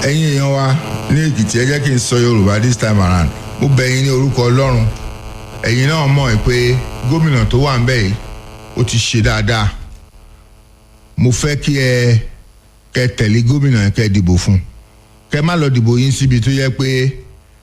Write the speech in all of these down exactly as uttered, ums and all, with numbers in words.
ẹ̀yin èèyàn wa ní Èkìtì ẹ jẹ́ kí n sọ Yorùbá this time around mo bẹ̀ yín ní orúkọ Ọlọ́run ẹ̀yin náà mọ̀ pé gómìnà tó wà ń bẹ̀ yìí ó ti ṣe dáadáa mo fẹ́ kí ẹ kẹ́ tẹ̀lé gómìnà yẹn kẹ́ dìbò fún kẹ́ má lọ dìbò yín síbi tó yẹ pé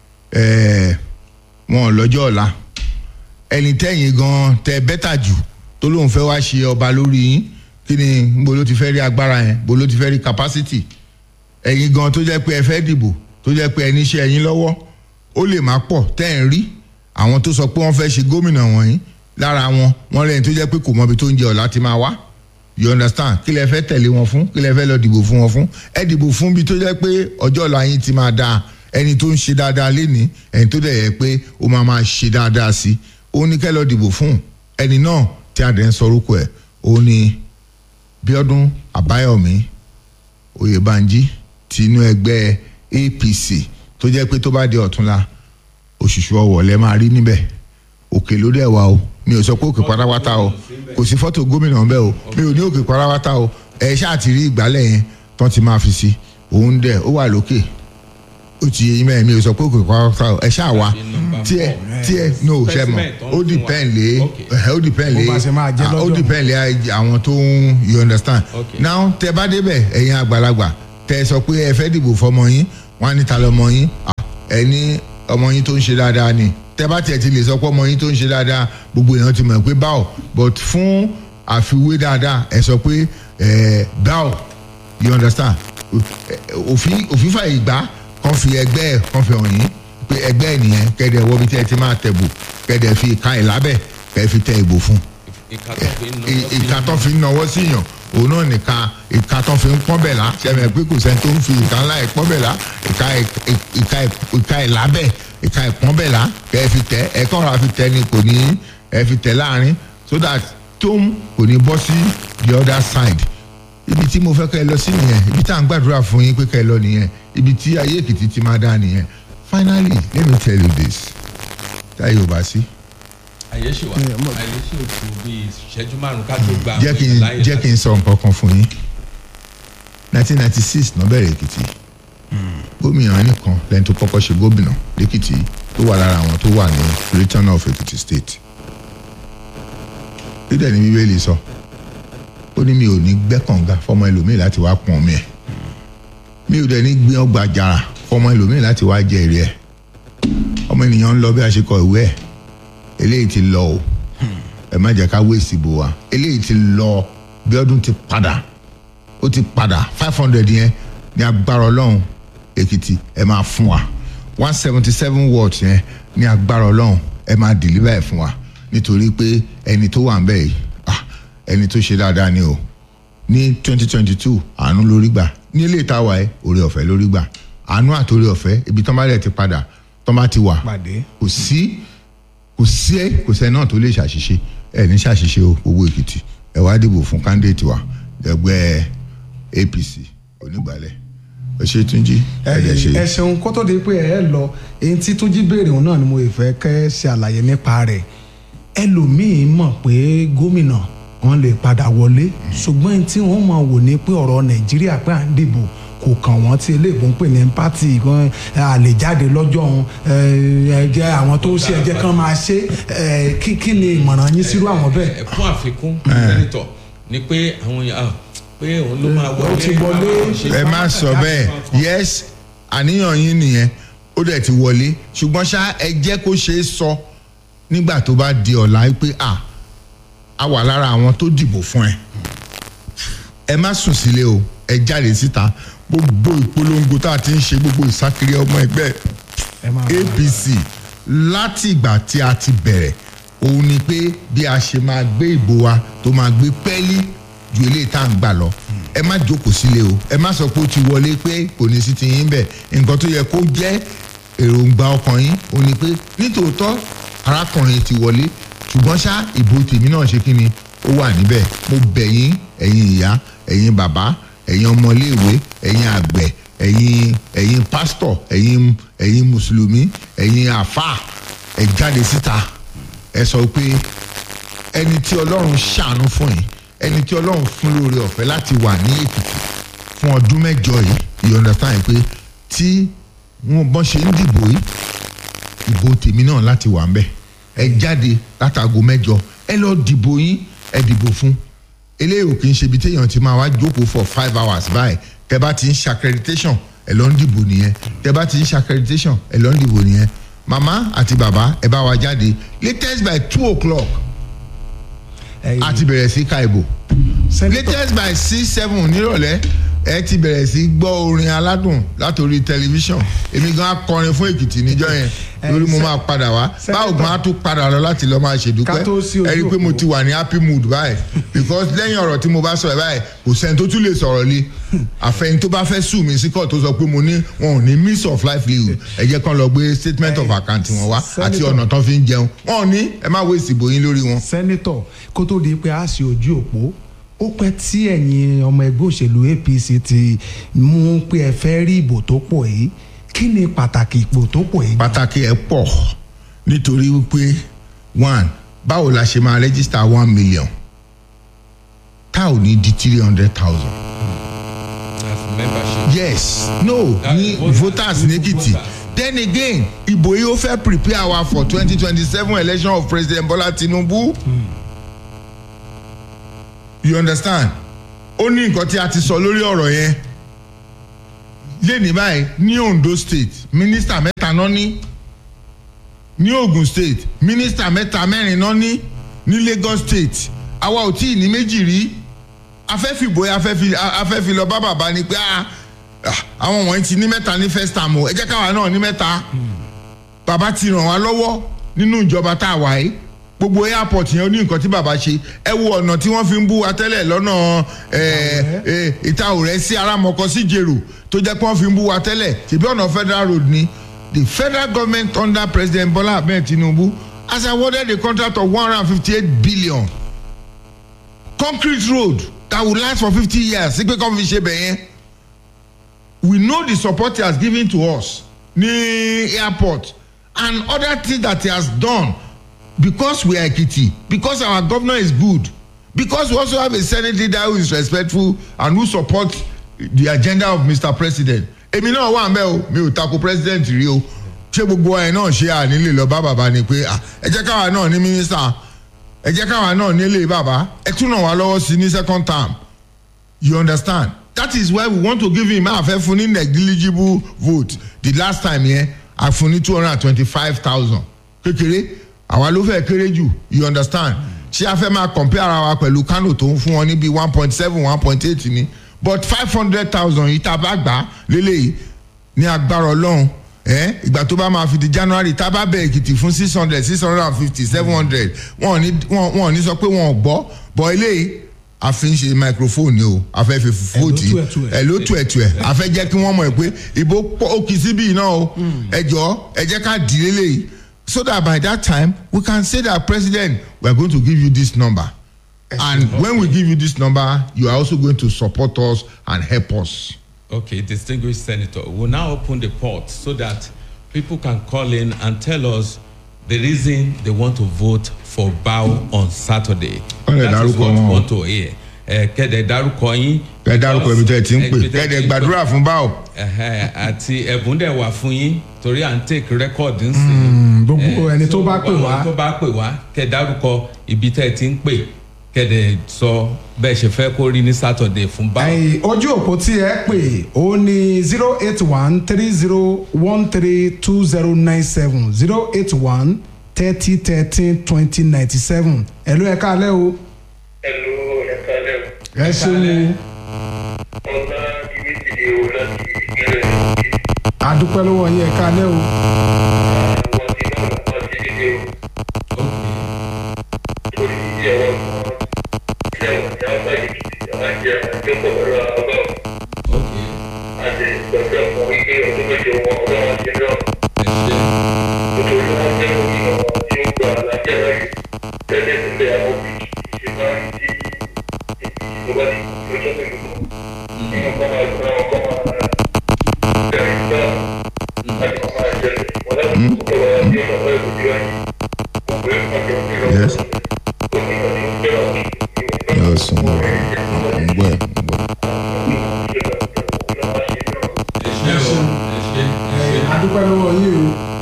ẹ wọn lọ́jọ́ ọ̀la ẹni tẹ́yìn gan tẹ bẹ́tà jù tó lóun fẹ́ wá ṣe ọba lórí yín kí ni bó ló ti fẹ́ rí agbára yẹn bó ló ti fẹ́ rí capacity ẹ̀yin gan tó jẹ́ pé ẹ fẹ́ dìbò tó jẹ́ pé ẹni iṣẹ́ ẹ̀yin lọ́wọ́ ó lè má pọ̀ tẹ́ ẹ̀ ń rí àwọn tó sọ pé wọ́n fẹ́ ṣe gómìnà wọ̀nyí lára wọn wọ́n lẹ́yìn tó jẹ́ pé kò mọbi tó ń jẹ ọ̀la ti máa wá you understand kí lẹ fẹ́ tẹ̀lé wọn fún kí lẹ fẹ́ lọ dìbò fún wọn fún ẹ dìbò fún bí tó jẹ́ pé ọjọ́ ọ̀la yín ti máa dáa ẹni tó ń ṣe dáadáa lénìí ẹni tó dẹ̀ yẹ pé ó máa máa ṣe dáadáa sí ó ní kẹ́ lọ dìbò fún ẹni náà tí a dẹ̀ ń sọ orúkọ ẹ̀ ó ní Bíọ́dún Àbáyọ̀mí Oyèbánjí ti inú ẹgbẹ́ A P C tó jẹ́ pé tó bá di ọ̀túnla Òṣùṣù Ọ̀wọ̀ lẹ máa rí níbẹ̀ òkè ló dẹ̀ wá o mi ò sọ pé òkè pátápátá o kò sí fọ́tò gómìnà ńbẹ̀ o mi ò ní òkè pátápátá o ẹ ṣáà ti rí ìgbálẹ̀ yẹn tán ti máa fi sí òun dẹ̀ ó wà lókè ó ti yé yín mẹ́rin mi ò sọ pé òkè pátápátá o ẹ ṣáà wá tiẹ̀ tiẹ̀ no ṣe mọ̀ ó depend lé ó depend lé ó depend lé àwọn tó ń you understand now tẹ bá débẹ̀ ẹ̀yin àgbàlagbà tẹ sọ pé ẹ fẹ́ dìbò fọmọ yín wọn á ní ta lọmọ yín ẹ ní ọmọ yín tó ń ṣe dáadáa ni tẹ bá tiẹ̀ ti lè sọ pé ọmọ yín tó ń ṣe dáadáa gbogbo èèyàn ti mọ̀ pé báwo but fún àfiwé dáadáa ẹ sọ pé ẹ báwo you understand òfin òfin fàyè gbà kàn fi ẹgbẹ́ ẹ̀ kàn fi hàn yín pé ẹgbẹ́ ẹ̀ nìyẹn kẹ́dẹ̀ wọ́n bí tẹ́ ẹ ti máa tẹ̀ bò kẹ́dẹ̀ fi ìka ẹ̀ lábẹ́ kẹ́ fi tẹ ìbò fún ìka tó fi ń nawọ́ sí yàn òun náà nìka ìka tó fi ń pọ́nbẹ̀lá sẹ́mi pé kò sẹ́ni tó ń fi ìka ńlá ẹ̀ pọ́nbẹ̀lá ìka ìka ẹ̀ lábẹ́ ìka ẹ̀ pọ́nbẹ̀lá kẹ́ fi tẹ̀ ẹ̀ kọ́ ra fi tẹ̀ ni kò ní ẹ̀ fi tẹ̀ láàrin so that tóun kò ní bọ́ sí the other side ibi tí mo fẹ́ kẹ́ ẹ lọ sí nìyẹn ibi tí à ń gbàdúrà fún yín pé kẹ́ ẹ lọ nìyẹn ibi tí ayé Èkìtì ti máa dá nìyẹn finally let me tell you this táyé ò bá sí. àyè ṣì wà àyè ṣì ò tó bí ìṣẹ́jú márùn-ún ká tó gba jẹ́ kí n jẹ́ kí n sọ nǹkan kan fún yín nineteen ninety six náà bẹ̀rẹ̀ Èkìtì gómìnà nìkan lẹ́ni tó kọ́kọ́ ṣe gómìnà lẹ́kìtì tó wà lára àwọn tó wà ní return of Èkìtì state dídẹ̀ ní Bíbélì sọ ó ní mi ò ní gbẹ́ kànga fọmọ ẹlòmíì láti wá pọn omi ẹ̀ mi ò dẹ̀ ní gbé ọgbà àjàrà fọmọ ẹlòmíì láti wá jẹ èrè ẹ̀ ọmọ ènìyàn ń lọ bí a ṣe kọ ìwé ẹ̀ eléyìí ti lọ o ẹ má jẹ́ ká wéèsì bò wá eléyìí ti lọ Bíọ́dún ti padà ó ti padà five hundred yẹn ní agbára Ọlọ́run Èkìtì ẹ máa fún wa one seventy seven words yẹn ní agbára Ọlọ́run ẹ máa deliver ẹ̀ fún wa nítorí pé ẹni tó wà ń bẹ̀ yìí ẹni tó ṣe dáadáa ni o ní twenty twenty two àánú lórí gbà ní ilé ìtawà ẹ oore ọ̀fẹ́ lórí gbà àánú àtòrí ọ̀fẹ́ ibi tán bá dẹ̀ ti padà tán bá ti wà kò sí kò sí ẹ kò sẹ́ náà tó lè ṣàṣìṣe ẹ ní ṣàṣìṣe o gbogbo Èkìtì ẹ wá dìbò fún candidate wa ẹgbẹ́ A P C onígbàlẹ̀ ẹ ṣe Túnjí ẹ dẹ̀ ṣe. ẹ ṣeun kó tó di pé ẹ lọ èyí tí Túnjí béèrè òun náà ni mo fẹ́ kẹ́ ṣe àlàyé nípa rẹ̀ ẹlòmíín mọ̀ pé gómìnà wọn lè padà wọlé ṣùgbọ́n tí wọ́n máa wò ní pé ọ̀rọ̀ Nàìjíríà pé à ń dìbò kò kàn wọ́n tí eléèbó ń pè ní pátì kan àlè jáde lọ́jọ́ ọ̀hún ẹ̀jẹ̀ àwọn tó ṣe ẹ̀jẹ̀ kan máa ṣe kí kí ni ìmọ̀ràn yín sírú àwọn bẹ́ẹ̀. fún àfikún sẹ́nitọ̀ ni pé àwọn èèyàn pé òun ló máa wọlé. ẹ má sọ bẹ́ẹ̀ yes àníyàn yín nìyẹn ó dẹ̀ ti wọlé ṣùgbọ́n ṣá ẹ jẹ́ kó ṣeé sọ nígbà tó bá di ọ̀la pé ah a wà lára àwọn tó dìbò fún ẹ ẹ má sùn sílé o ẹ jáde síta gbogbo ìpolongo tá a ti ń ṣe gbogbo ìsákiri ọmọ ẹgbẹ́ A P C láti ìgbà tí a ti bẹ̀rẹ̀ òun ni pé bí a ṣe máa gbé ìbò wa tó máa gbé pẹ́ẹ́lí ju eléyìí tá à ń gbà lọ ẹ má jókòó sílé o ẹ má sọ pé ó ti wọlé pé kò ní sí ti yín bẹ̀ nǹkan tó yẹ kó jẹ́ èròǹgbà ọkàn yín òun ni pé nítòótọ́ arákùnrin ti wọlé ṣùgbọ́n ṣá ìbò tèmi náà ṣe kí ni ó wà níbẹ̀ mo bẹ̀ yín ẹ̀yin ìyá ẹ̀yin bàbá ẹ̀yin ọmọléèwé ẹ̀yin àgbẹ̀ ẹ̀yin ẹ̀yin pásítọ̀ ẹ̀yin ẹ̀yin mùsùlùmí ẹ̀yin àfáà ẹ jáde síta ẹ sọ pé ẹni tí Ọlọ́run ṣàánú fún yín ẹni tí Ọlọ́run fún lóore ọ̀fẹ́ láti wà ní Èkìtì fún ọdún mẹ́jọ yìí you understand pé tí wọ́n bọ́n ṣe ń dìbò yìí ìbò tèmi náà láti wà ń bẹ̀ ẹ jáde látago mẹ́jọ ẹ lọ dìbò yín ẹ dìbò fún eléyìí ò kì í ṣe ibi téèyàn ti máa wá jókòó for five hours báyìí tẹ bá ti ń ṣe accreditation ẹ lọ ń dìbò nìyẹn tẹ bá ti ń ṣe accreditation ẹ lọ ń dìbò nìyẹn màmá àti bàbá ẹ bá wa jáde latest by two o'clock a ti bẹ̀rẹ̀ sí ka ìbò latest by six seven nírọ̀lẹ́ ẹ ti bẹ̀rẹ̀ sí gbọ́ orin aládùn látòrí tẹlifíṣàn èmi gan akọrin fún Èkìtì níjọ́ yẹn lórí mo máa padà wá báwo gan á tún padà lọ láti lọ máa ṣèdúpẹ́ ẹ rí i pé mo ti wà ní happy mood báyìí because lẹ́yìn ọ̀rọ̀ tí mo bá sọ̀rọ̀ báyìí kò sẹ́ni tó tún lè sọ̀rọ̀ lé àfẹ́yìn tó bá fẹ́ sùn mí sí kọ́ tó sọ pé mo ní wọn ò ní miss of livelihood ẹ jẹ́ kán lọ gbé statement of account wọn wá àti ọ̀nà tán fi ń jẹun wọn ò ní ẹ má waste ìbò yín lórí wọn. sẹ́nitọ̀ kó tó di pé a ṣe ojú òpó ó pẹ́ tí ẹ̀yin ọmọ ẹgbẹ́ òṣèlú A P C ti mú pé ẹ fẹ́ rí ìbò tó pọ̀ yìí kí ni pàtàkì ìbò tó pọ̀ yìí. pàtàkì ẹ̀ pọ̀ nítorí wípé one báwo la ṣe máa register one million tá ò ní di three hundred thousand. yes no ní voters ní Èkìtì then again ìbò yìí ó fẹ́ prepare wa for twenty twenty seven election of President Bola Tinubu. Hmm. You understand? Ó ní nǹkan tí a ti sọ lórí ọ̀rọ̀ yẹn lẹ́ni báyìí ní Ondo state mínísítà mẹ́ta náà ní ní Ogun state mínísítà mẹ́ta mẹ́rin náà ní ní Lagos state àwa ò tí ì ní méjì rí afẹ́fìbò afẹ́fi lọ bá bàbá ni pé àwọn wọ̀nyí ti ní mẹ́ta ní first time o ẹ jẹ́ káwa náà ní mẹ́ta bàbá ti ràn wá lọ́wọ́ nínú ìjọba tá a wà yìí gbogbo airport yẹn ó ní nǹkan tí bàbá ṣe ẹ wo ọ̀nà tí wọ́n fi ń bú wa tẹ́lẹ̀ lọ́nà ìta òrẹ́ sí arámọkọ sí jèrò tó jẹ́ pé wọ́n fi ń bú wa tẹ́lẹ̀ ṣèbí ọ̀nà federal road ni the federal government under President Bola Ahmed Tinubu has awarded a contract of one hundred and fifty-eight billion concrete road that will last for fifty years sí pé kọ́ fi ṣe bẹ̀ yẹn we know the support he has given to us ní airport and other things that he has done. Because we are Ekiti, because our governor is good, because we also have a senate leader who is respectful and who supports the agenda of Mister President. Èmi náà wà mẹ́ o, mi ò tako president rí o. Ṣé gbogbo ẹ̀ náà ṣe ànílè lọ bá bàbá ni pé ẹ jẹ́ káwa náà ní mínísítà, ẹ jẹ́ káwa náà ní ilé bàbá, ẹ tún ràn wá lọ́wọ́ sí ní second term. You understand? That is why we want to give him a fẹ́ fún ní negligible vote. The last time yẹn, a fún ní two hundred and twenty-five thousand. Kékeré. Àwa ló fẹ́ kéré jù, you understand? Ṣé a fẹ́ máa compare ara wa pẹ̀lú Kano tó ń fún wọn níbi one point seven one point eight ni but five hundred thousand yìí tá a bá gbà lélẹ́yìí ní agbára Ọlọ́run ìgbà tó bá máa fi di January tá a bá bẹ̀ Èkìtì fún six hundred six hundred and fifty seven hundred wọn ò ní sọ pé wọn ò gbọ́ bọ̀ eléyìí a fi ń ṣe microphone ni o a fẹ́ fi fòtì ẹ ló tu ẹ̀tù ẹ̀ a fẹ́ jẹ́ kí wọ́n mọ̀ pé ìbò ó kì í síbí náà o ẹ jọ̀ọ́ ẹ jẹ́ ká dì í lélẹ́yìí. So that by that time we can say that President, we are going to give you this number, and okay. When we give you this number, you are also going to support us and help us. Okay, distinguished Senator, we'll now open the port so that people can call in and tell us the reason they want to vote for B A U on Saturday. That is what we want to hear. Kẹ̀dẹ̀ dárúkọ yín. Kẹ̀dẹ̀ dárúkọ ibi tẹ́ ẹ ti ń pè. Kẹ̀dẹ̀ gbàdúrà fún B A U. Àti ẹ̀bùn dẹ̀ wà fún yín torí à ń take record ń sìn. Gbogbo ẹni tó bá pè wá. tó bá pè wá kẹ̀dẹ̀ dárúkọ ibi tẹ́ ẹ ti ń pè kẹ̀dẹ̀ sọ bẹ́ẹ̀ ṣe fẹ́ kó rí ní Saturday fún B A U. Ojú òpó tí ẹ pè ó ní zero eight one three zero one three two zero nine seven zero eight one thirty thirteen twenty ninety seven. Ẹ ló ẹ káalẹ́ o. ẹ ló ẹ káalẹ́ o. ẹ ṣeun. ọ̀la ìwé ìdílé o láti ìpínlẹ̀ Èkìtì. Adúpẹ́ lọ́wọ́ yín ẹ káalẹ́ o. àwọn tí wọ́n wà láti ìdílé o. torí ìdílé wọn kọ́ ilé wọn ní àwọn Èkìtì àwọn jẹ́ àjọpọ̀ pẹ̀lú àwọn bá wọn. àti ìgbàgbọ́ ọmọ ilé ọdún méje wọn ọlọ́wọ́n ti rán. nítorí wọn jẹ́ òmìnira wọn tí ó gba àlàjẹ́ láyé tẹ́lẹ̀ nílẹ̀ àwọn òbí ṣe máa ń di ìjọba ní ìjọba pẹ̀lú wọn. nínú kọ́ máa gbọ́n wọn kọ́ máa bẹ̀rẹ̀ ìgbà láti kọ́ máa jẹ́lẹ̀ wọn láti kọ́ wá ní ọ̀nà ìlú ìlú ayé. wọ́n pè é pàtó ìlú Yes. gómìnà ní ìjọba ní Yes, mo gbọ́ ẹ̀ mo gbọ́. ẹ ṣeun ẹ ṣe ẹ ṣe. adúpẹ́ lọ́wọ́ yín o